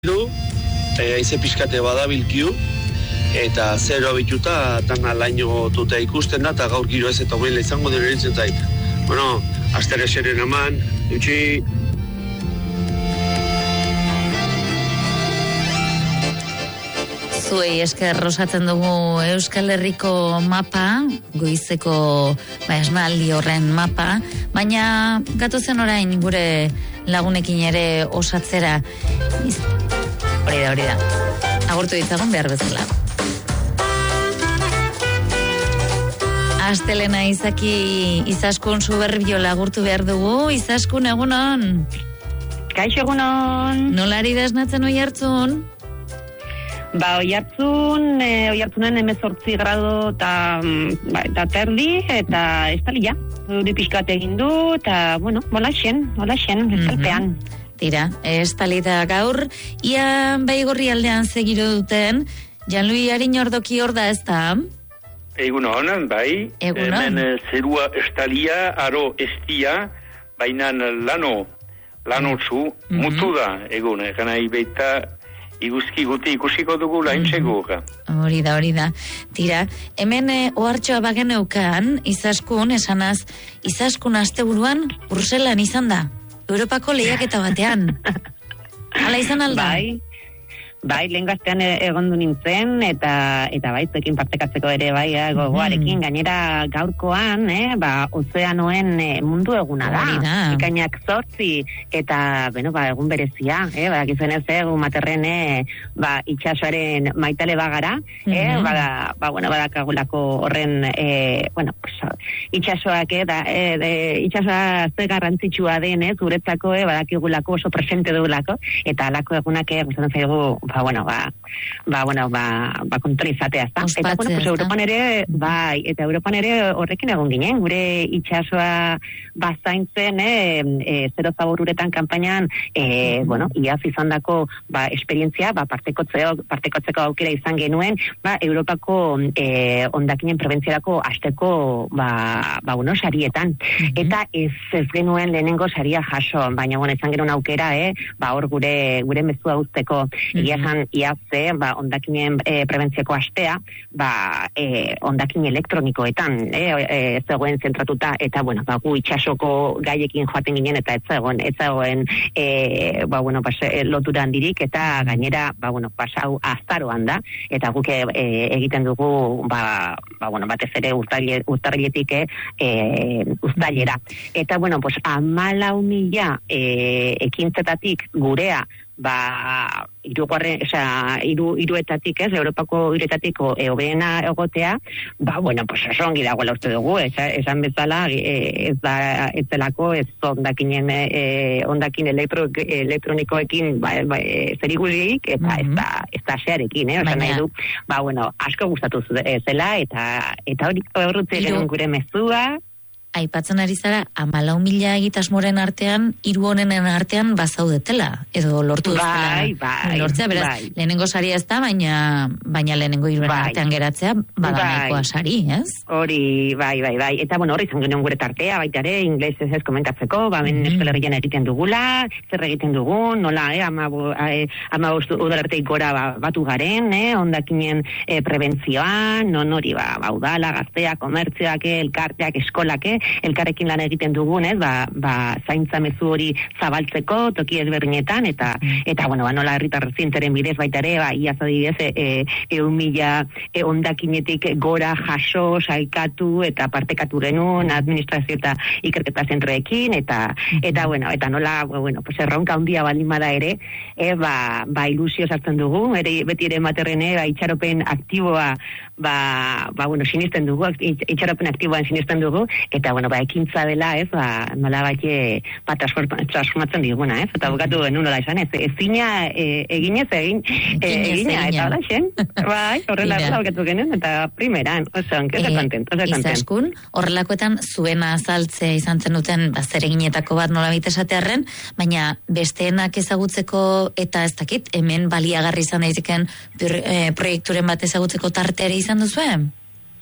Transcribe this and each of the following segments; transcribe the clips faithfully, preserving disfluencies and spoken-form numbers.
du, haize pixkate badabilkiu, eta zero bituta, tan alaino tuta ikusten da, eta gaur giro ez eta hobeila izango dira iruditzen zait. Bueno, astere seren eman, eutxi... Zuei esker rosatzen dugu Euskal Herriko mapa, goizeko ba, esnaldi horren mapa, baina gatozen orain gure lagunekin ere osatzera. Hori da, hori da. Agurtu ditzagun behar bezala. Astelena Izaki Izaskun Zuberbiola agurtu behar dugu. Izaskun, egunon? Kaixo, egunon. Nola ari da esnatzen oi hartzun? Ba, oi hartzun, e, oi hartzunen hemezortzi grado eta ba, eta terdi, eta ez talia. Euri pixkat egin du, eta, bueno, hola xen, hola xen, ez talpean. Tira, ez talita gaur, ia Baigorri aldean segiro duten, Janlui Arin ordoki hor da ez da? Egunon, bai. Egunon. Hemen zerua estalia, aro estia, baina lano, lano zu, mm-hmm. mutu da, egun, egana ibeita, iguzki guti ikusiko dugu laintzeko. Hori da, hori da. Tira, hemen e, ohartxoa bageneukan, Izaskun, esanaz, Izaskun asteburuan Bruselan izan da. Europako lehiaketa batean. Hala izan alda? Bai. Bai, lehen gaztean egondu nintzen, eta eta bai, zekin partekatzeko ere bai, gogoarekin, mm. gainera gaurkoan, eh, ba, ozeanoen eh, mundu eguna da. da. Ikainak zortzi, eta, bueno, ba, egun berezia, eh, ba, gizuen ez, egun materren, eh, ba, itxasoaren maitale bagara, eh, mm-hmm. ba, ba, bueno, badakagulako horren, eh, bueno, pues, itxasoak, eh, da, eh, de, itxasoa ze garrantzitsua den, eh, guretzako, eh, badakigulako oso presente dugulako, eta alako egunak, eh, gustatzen zaigu, ba, bueno, ba, ba, bueno, ba, ba kontorizatea, ezta? Eta, bueno, pues, Europan ere, bai, eta Europan ere horrekin egon ginen, gure itxasoa bazaintzen, eh, e, zero zaboruretan kanpainan, eh, bueno, iaz izan dako, ba, esperientzia, ba, partekotzeko, partekotzeko aukera izan genuen, ba, Europako eh, ondakinen prebentziarako asteko, ba, ba, bueno, sarietan. Mm-hmm. Eta ez, ez genuen lehenengo saria jaso, baina, bueno, izan genuen aukera, eh, ba, hor gure, gure mezua uzteko, mm-hmm. Zan, iazte, ba, ondakinen e, prebentziako astea, ba, e, ondakin elektronikoetan, e, e, ez zegoen zentratuta, eta, bueno, ba, gu itxasoko gaiekin joaten ginen, eta ez zegoen, ez zegoen, e, ba, bueno, pas, e, lotura handirik, eta gainera, ba, bueno, pasau azaroan da, eta guk e, egiten dugu, ba, ba, bueno, batez ere urtarrietik, e, uztailera. Eta, bueno, pues, amalau mila e, ekintzetatik gurea, ba, irugarren, osea, iru, iruetatik, ez, Europako iruetatik hobeena egotea, ba, bueno, pues oso ongi dagoela uste dugu, esan, esan bezala, e, ez da, ez delako, ez ondakinen, e, ondakin elektro, elektronikoekin, ba, ba, e, zerikusirik, eta mm-hmm. ez da, ez da xearekin, eh, osan nahi du, ba, bueno, asko gustatu zela, eta, eta hori, horretze genuen gure mezua, aipatzen ari zara, amalau mila egitasmoren artean, hiru honenen artean bazaudetela, edo lortu duzela. Bai, bai, lortzea, beraz, bai. lehenengo saria ez da, baina, baina lehenengo hiruren bai. artean geratzea, badanaikoa bai. sari, ez? Hori, bai, bai, bai. Eta, bueno, horri izan genuen gure tartea, baita ere, inglesez ez komentatzeko, ba, ben mm-hmm. Euskal Herrian egiten dugula, zer egiten dugun, nola, eh, ama, eh, ama udalarteik gora ba, batu garen, eh, ondakinen eh, prebentzioan, non hori, ba, ba, udala, gaztea, komertzioak, elkarteak, eskolak, elkarrekin lan egiten dugunez, ba, ba, zaintza mezu hori zabaltzeko, toki ezberdinetan, eta, eta bueno, ba, nola herritar zinteren bidez baita ere, ba, iaz adibidez, e, e, eun mila e, ondakinetik gora jaso, saikatu, eta partekatu genuen, administrazio eta ikerketa zentroekin, eta, eta, bueno, eta nola, bueno, pues, erronka handia baldin bada ere, e, ba, ba, ilusio sartzen dugu, ere, beti ere materrene, ba, itxaropen aktiboa, ba, ba, bueno, sinisten dugu, itxaropen aktiboan sinisten dugu, eta, bueno, ba, ekintza dela, ez, ba, nola baite, ba, transformatzen diguna, ez, eta bukatu genuen nola esan, ez, ezina e, eginez, egin, e, egina, eta hola xen, bai, horrela bukatu genuen, eta primeran, oso, onke, oso kontent, oso kontent. Izaskun, horrelakoetan zuena azaltzea izan zen duten, ba, zer eginetako bat nola baita esatearren, baina besteenak ezagutzeko, eta ez dakit, hemen baliagarri izan daiteken proiekturen bat ezagutzeko tarteare izan duzuen?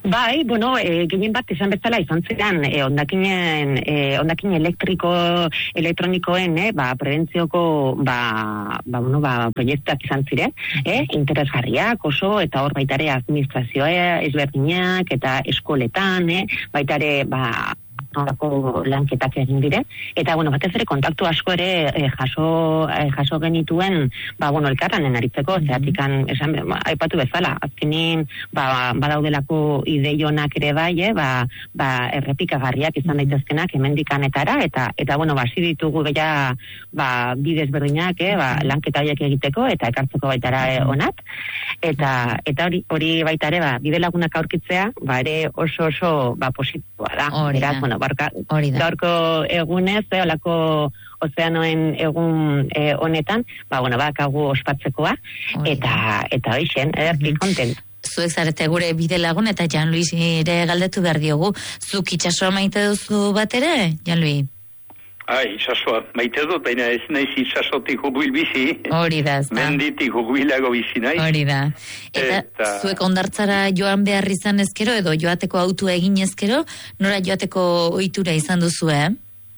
Bai, bueno, e, gehien bat esan bezala izan ziren e, ondakinen, e, ondakin elektriko, elektronikoen, e, ba, prebentzioko, ba, ba, bueno, ba, proiektuak izan ziren, e, interesgarriak oso, eta hor baitare administrazioa ezberdinak, eta eskoletan, e, baitare, ba, nolako lanketak egin dire, eta, bueno, batez ere kontaktu asko ere e, jaso, e, jaso genituen, ba, bueno, elkarranen aritzeko, mm-hmm. zeatikan, esan, ba, aipatu bezala, azkenin, ba, badaudelako ideionak ere bai, eh, ba, ba, errepikagarriak izan daitezkenak hemendikanetara, eta, eta, bueno, basi ditugu beha, ba, bidez berdinak, eh, ba, lanketa horiek egiteko, eta ekartzeko baitara eh, onat, eta, eta hori, hori baitare, ba, bide lagunak aurkitzea, ba, ere oso oso, ba, positiboa da. Beraz, bueno, barka, gaurko egunez, eh, olako ozeanoen egun eh, honetan, ba, bueno, bakagu ospatzekoa, eta, eta hoixen, ederki kontent. Zuek zarete gure bide lagun, eta Jan Luis ere galdetu behar diogu. Zuk itxasoa maite duzu bat ere, Jan Luis? Ai, itxasoa, maite dut, baina ez naiz itxasotik hurbil bizi. Hori da, ez da. Menditik hurbilago bizi naiz. Hori da. Eta, eta zuek ondartzara joan behar izan ezkero, edo joateko autua egin ezkero, nora joateko ohitura izan duzu, eh?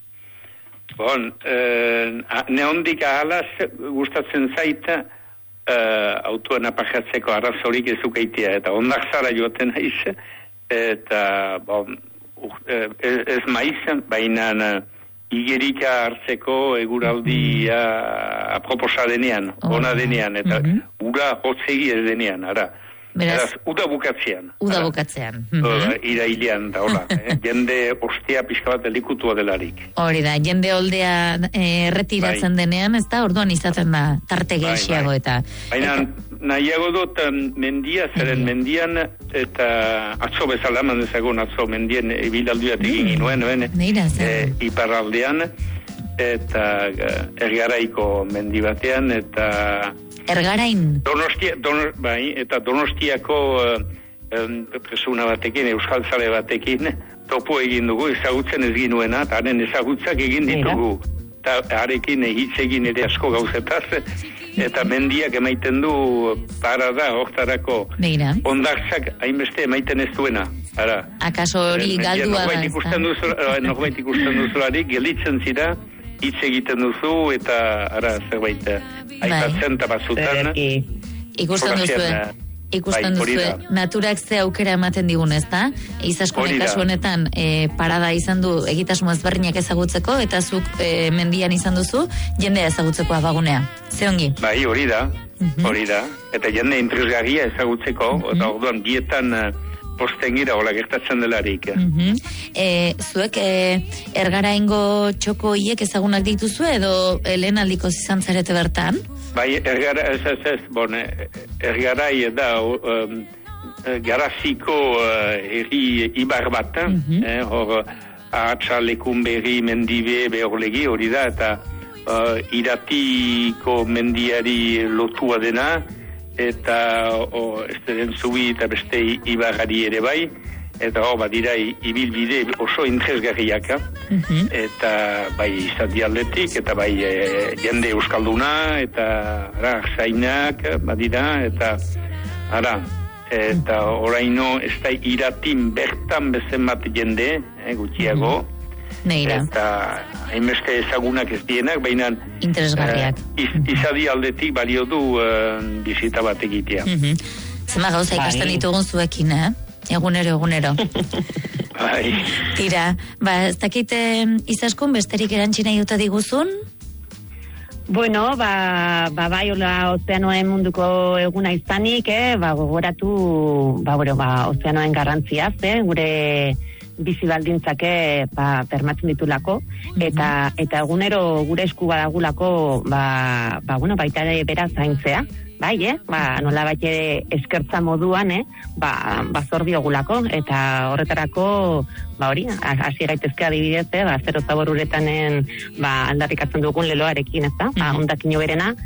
Bon, eh, neondik ahalaz gustatzen zaita eh, autuan apajatzeko arrazorik ezukaitia, eta ondartzara joaten naiz, eta bon, uh, ez maiz, baina igerika hartzeko eguraldia mm-hmm. aproposa denean, oh, ona denean, eta mm-hmm. ura hotzegi ez denean, ara. Beraz, uda bukatzean. Uda bukatzean. Mm-hmm. Irailean, da, hola. eh? Jende ostea pixka bat elikutua delarik. Hori da, jende oldea erretiratzen bai. Denean, ez da, orduan izaten da, tarte gehiago bai, bai. Eta... Baina, nahiago dut mendia, zeren mm. mendian, eta atzo bezala, mandezagun atzo mendien ibilalduat egin ginuen, mm. e, iparraldean, eta ergaraiko mendi batean, eta... Ergarain? Donostia, donos, bai, eta Donostiako uh, presuna batekin, euskaltzale batekin, topo egin dugu, ezagutzen ez ginuena, eta haren ezagutzak egin ditugu. Eta harekin hitz egin ere asko gauzetaz, eta mendiak emaiten du parada, hortarako ondartzak hainbeste emaiten ez duena. Ara. Akaso hori galdua da. Norbait ikusten duzularik, gelitzen zira, hitz egiten duzu, eta ara, zerbait, aipatzen eta batzutan. Ikusten duzue, ikusten duzue, naturak ze aukera ematen digun, ez da? Izaskone kasu honetan, e, parada izan du egitasmo ezberdinak ezagutzeko, eta zuk e, mendian izan duzu, jendea ezagutzeko abagunea. Ze ongi? Bai, hori da, hori da. Eta jende interesgarria ezagutzeko, eta orduan bietan... postengira, hola gertatzen delarik. Mm-hmm. E, zuek e, ergaraingo txoko hiek ezagunak dituzu edo e, lehen aldiko izan zarete bertan? Bai, ergara, ez, ez, ez, bon, ergarai da um, garaziko uh, herri ibar bat, mm-hmm. eh, hor ahatsa lekunberri mendibe behorlegi hori da, eta uh, iratiko mendiari lotua dena, eta o, ez den zubi eta beste ibarari ere bai, eta hor badira ibilbide oso interesgarriak, mm-hmm. eta bai izati aldetik, eta bai e, jende euskalduna, eta ara, zainak badira, eta ara, eta oraino ez da iratin bertan bezen bat jende, eh, gutxiago, mm-hmm. Neira. Eta hainbeste ezagunak ez dienak, baina interesgarriak. Uh, iz, izadi aldetik balio du uh, bizita bat egitea. Mm-hmm. Zema gauza ikasten ditugun zuekin, eh? Egunero, egunero. Bai. Tira, ba, ez dakite izaskun besterik erantzina juta diguzun? Bueno, ba, ba bai, hola, ozeanoen munduko eguna izanik, eh? Ba, gogoratu, ba, bueno, ba, ozeanoen garrantziaz, eh? Gure... bizi baldintzake ba, permatzen ditulako, mm-hmm. eta eta egunero gure esku badagulako ba, ba, bueno, baita ere bera zaintzea, bai, eh? Ba, nola bat ere eskertza moduan, eh? Ba, bazor diogulako, eta horretarako, ba hori, hasi gaitezke adibidez, eh? Ba, zero zabor uretanen ba, aldarrikatzen dugun leloarekin, ez da? Mm-hmm. Ba, ondakino berena,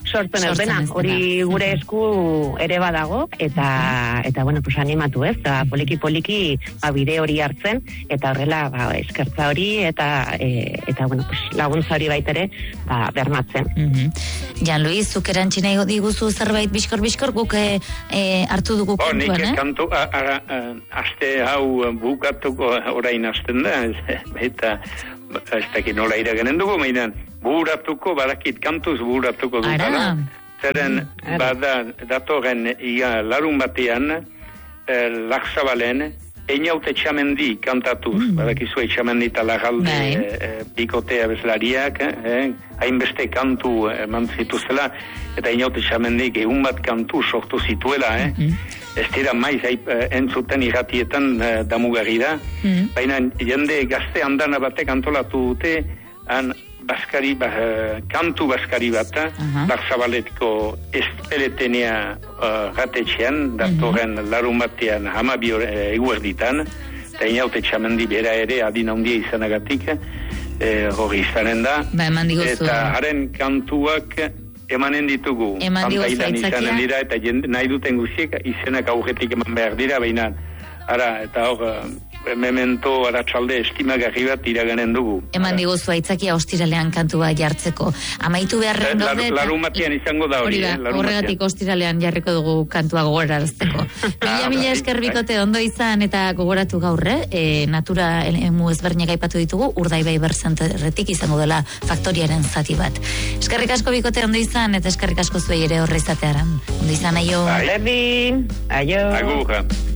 sortzen ez dena, hori gure esku ere badago, eta, eta bueno, pues animatu ez, eta poliki-poliki ba, bide hori hartzen, eta horrela ba, eskertza hori, eta, e, eta bueno, pues, laguntza hori baitere ba, bermatzen. Mm-hmm. Jan Luis, zuk erantxina diguzu zerbait biskor-biskor, guk e, e, hartu dugu kontuan, eh? Nik kantu, a, a, a, aste hau bukatuko orain hasten da, eta ez dakit nola iragenen dugu, mainan, buratuko, badakit kantuz buratuko dutala. Zeren, mm, bada, datorren ia larun batean, eh, Larzabalen, Einaute Txamendi kantatuz, mm. badakizu Txamendi eta Lagalde eh, bikotea bezlariak, eh, hainbeste kantu eman eh, zituzela, eta Einaute Txamendik egun bat kantu sortu zituela, eh? Mm-hmm. Ez dira maiz eh, entzuten irratietan eh, damugarri da, mm-hmm. baina jende gazte andana batek antolatu dute, han Baskari, ba, kantu baskari bat, uh-huh. Larzabaletiko espeletenea uh, ratetxean, datorren uh-huh. larun batean hamabi eguerditan, eta inaute Txamendi bera ere adina handia izanagatik, eh, hori izanen da, ba, eta haren kantuak emanen ditugu, pantailan izanen dira, eta jende, nahi duten guziek izenak aurretik eman behar dira, baina, ara, eta hor, memento aratsalde estimagarri bat iraganen dugu. Eman diguzu aitzakia ostiralean kantua jartzeko. Amaitu beharren gaude. Larun batean izango da hori. Horregatik ostiralean jarriko dugu kantua gogorarazteko. Mila mila esker bikote ondo izan eta gogoratu gaurre, e, natura emu ezberdinak aipatu ditugu, Urdaibai Berzenterretik izango dela faktoriaren zati bat. Eskerrik asko bikote ondo izan eta eskerrik asko zuei ere horre izatearan. Ondo izan, aio. Berdin, aio. Agur.